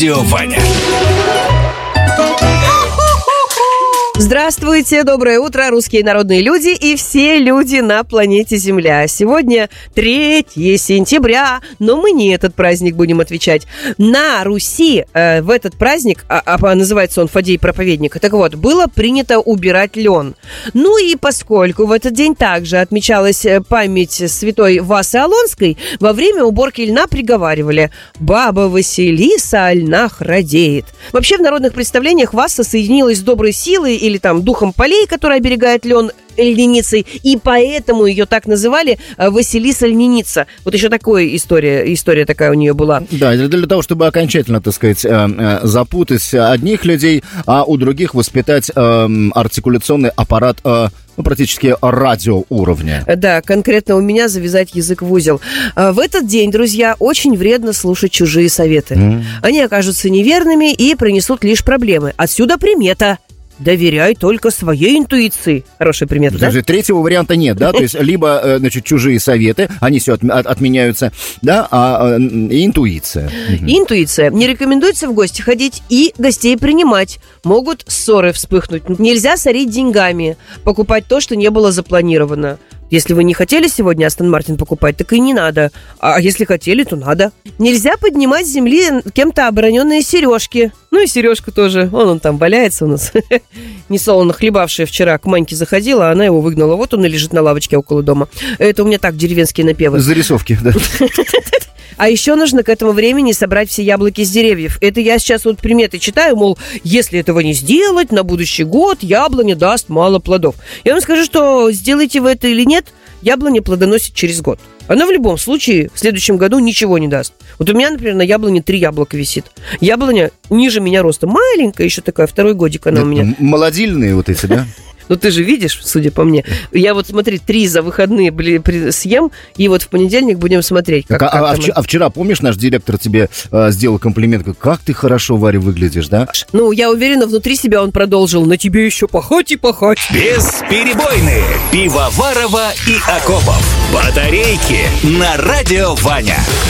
Радио Ваня. Здравствуйте, доброе утро, русские народные люди и все люди на планете Земля. Сегодня 3 сентября, но мы не этот праздник будем отвечать. На Руси в этот праздник, называется он Фадей Проповедник, так вот, было принято убирать лен. Ну и поскольку в этот день также отмечалась память святой Васы Олонской, во время уборки льна приговаривали: «Баба Василиса о льнах радеет». Вообще в народных представлениях Васа соединилась с доброй силой или там духом полей, который оберегает лен, льняницей, и поэтому ее так называли Василиса Льняница. Вот еще такая история такая у нее была. Да, для того, чтобы окончательно, так сказать, запутать одних людей, а у других воспитать артикуляционный аппарат практически радиоуровня. Да, конкретно у меня завязать язык в узел. В этот день, друзья, очень вредно слушать чужие советы. Они окажутся неверными и принесут лишь проблемы. Отсюда примета: доверяй только своей интуиции. Хорошая примета, да? Даже третьего варианта нет, да? То есть либо, значит, чужие советы, они все отменяются, да, и интуиция. Интуиция. Не рекомендуется в гости ходить и гостей принимать. Могут ссоры вспыхнуть. Нельзя сорить деньгами, покупать то, что не было запланировано. Если вы не хотели сегодня Астон Мартин покупать, так и не надо. А если хотели, то надо. Нельзя поднимать с земли кем-то обороненные сережки. Ну и сережку тоже. Он там валяется у нас. Несолоно хлебавшая вчера к Маньке заходила, а она его выгнала. Вот он и лежит на лавочке около дома. Это у меня так, деревенские напевы. Зарисовки, да. А еще нужно к этому времени собрать все яблоки с деревьев. Это я сейчас вот приметы читаю, мол, если этого не сделать, на будущий год яблоня даст мало плодов. Я вам скажу, что сделаете вы это или нет, яблоня плодоносит через год. Она в любом случае в следующем году ничего не даст. Вот у меня, например, на яблоне 3 яблока висит. Яблоня ниже меня роста, маленькая еще такая, 2-й годик она у меня. Молодильные вот эти, да? Ну, ты же видишь, судя по мне. Я вот, смотри, 3 за выходные съем, и вот в понедельник будем смотреть. А вчера, помнишь, наш директор тебе сделал комплимент, как ты хорошо, Варя, выглядишь, да? Ну, я уверена, внутри себя он продолжил: на тебе еще пахать и пахать. Бесперебойные. Пивоварова и Акопов. Батарейки на Радио Ваня.